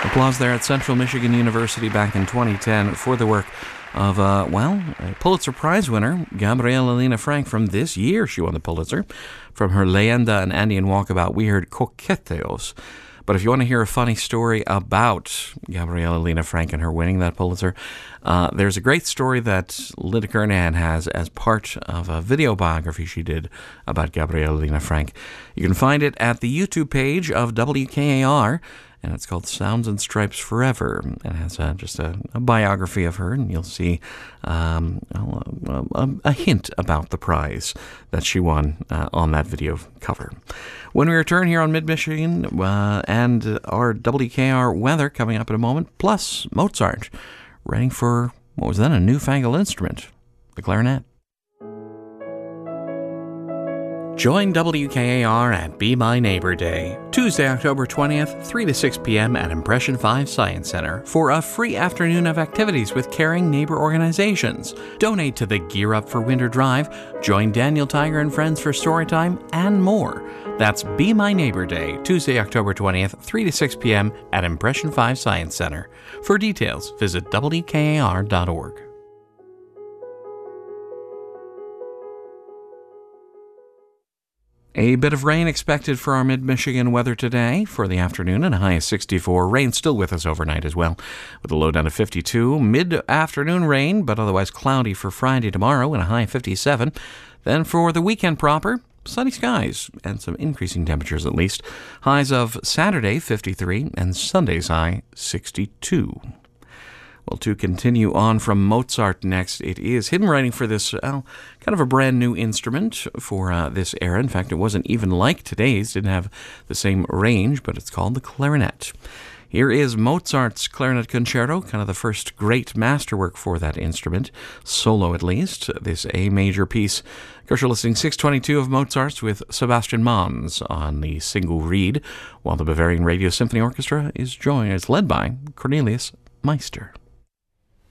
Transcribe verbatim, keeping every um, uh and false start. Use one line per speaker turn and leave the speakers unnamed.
Applause there at Central Michigan University back in twenty ten for the work of, uh, well, a Pulitzer Prize winner, Gabriela Lena Frank. From this year, she won the Pulitzer. From her Leyenda and Andean Walkabout, we heard Coqueteos. But if you want to hear a funny story about Gabriela Lena Frank and her winning that Pulitzer, uh, there's a great story that Linda Kernaghan has as part of a video biography she did about Gabriela Lena Frank. You can find it at the YouTube page of W K A R, and it's called Sounds and Stripes Forever. It has uh, just a, a biography of her, and you'll see um, a, a, a hint about the prize that she won uh, on that video cover. When we return here on Mid-Michigan uh, and our W K R weather coming up in a moment, plus Mozart, writing for what was then a newfangled instrument, the clarinet. Join W K A R at Be My Neighbor Day, Tuesday, October twentieth, three to six p.m. at Impression five Science Center for a free afternoon of activities with caring neighbor organizations. Donate to the Gear Up for Winter Drive, join Daniel Tiger and friends for Storytime, and more. That's Be My Neighbor Day, Tuesday, October twentieth, three to six p.m. at Impression five Science Center. For details, visit W K A R dot org. A bit of rain expected for our mid-Michigan weather today for the afternoon, and a high of sixty-four. Rain still with us overnight as well, with a low down to fifty-two. Mid-afternoon rain, but otherwise cloudy for Friday tomorrow, and a high of fifty-seven. Then for the weekend proper, sunny skies and some increasing temperatures at least. Highs of Saturday, fifty-three, and Sunday's high, sixty-two. Well, to continue on from Mozart next, it is hidden writing for this uh, kind of a brand new instrument for uh, this era. In fact, it wasn't even like today's, didn't have the same range, but it's called the clarinet. Here is Mozart's Clarinet Concerto, kind of the first great masterwork for that instrument, solo at least, this A major piece. Of course, you're listening six twenty-two of Mozart's with Sebastian Mons on the single reed, while the Bavarian Radio Symphony Orchestra is joined, is led by Cornelius Meister.